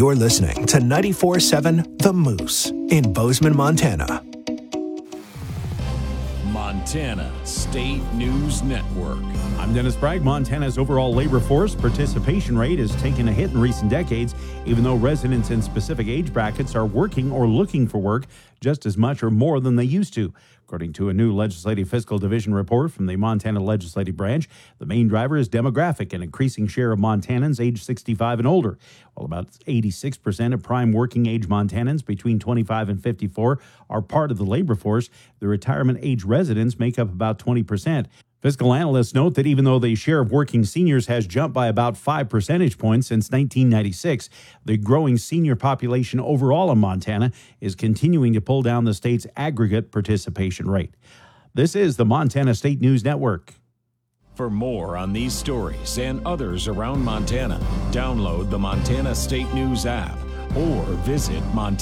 You're listening to 94.7 The Moose in Bozeman, Montana. Montana State News Network. I'm Dennis Bragg. Montana's overall labor force participation rate has taken a hit in recent decades, even though residents in specific age brackets are working or looking for work just as much or more than they used to. According to a new Legislative Fiscal Division report from the Montana Legislative Branch, the main driver is demographic, an increasing share of Montanans age 65 and older. While about 86% of prime working age Montanans between 25 and 54 are part of the labor force, the retirement age residents make up about 20%. Fiscal analysts note that even though the share of working seniors has jumped by about 5 percentage points since 1996, the growing senior population overall in Montana is continuing to pull down the state's aggregate participation rate. This is the Montana State News Network. For more on these stories and others around Montana, download the Montana State News app or visit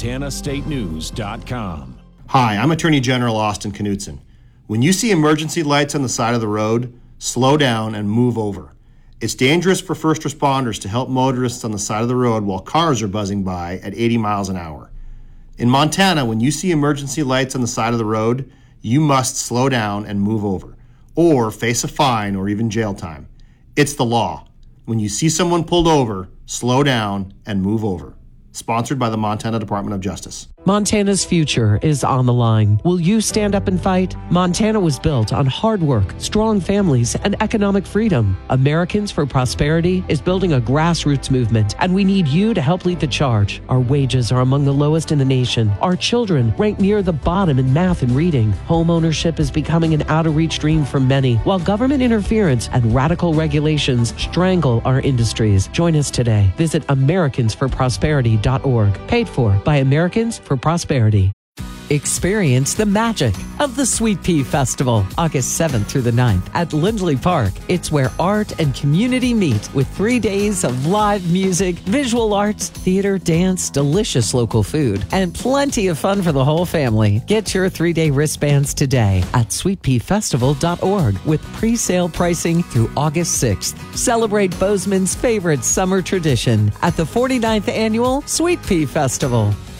montanastatenews.com. Hi, I'm Attorney General Austin Knudsen. When you see emergency lights on the side of the road, slow down and move over. It's dangerous for first responders to help motorists on the side of the road while cars are buzzing by at 80 miles an hour. In Montana, when you see emergency lights on the side of the road, you must slow down and move over, or face a fine or even jail time. It's the law. When you see someone pulled over, slow down and move over. Sponsored by the Montana Department of Justice. Montana's future is on the line. Will you stand up and fight? Montana was built on hard work, strong families, and economic freedom. Americans for Prosperity is building a grassroots movement, and we need you to help lead the charge. Our wages are among the lowest in the nation. Our children rank near the bottom in math and reading. Home ownership is becoming an out-of-reach dream for many, while government interference and radical regulations strangle our industries. Join us today. Visit AmericansForProsperity.org. Paid for by Americans for Prosperity. Experience the magic of the Sweet Pea Festival, August 7th through the 9th at Lindley Park. It's where art and community meet with 3 days of live music, visual arts, theater, dance, delicious local food, and plenty of fun for the whole family. Get your 3-day wristbands today at sweetpeafestival.org with pre-sale pricing through August 6th. Celebrate Bozeman's favorite summer tradition at the 49th Annual Sweet Pea Festival.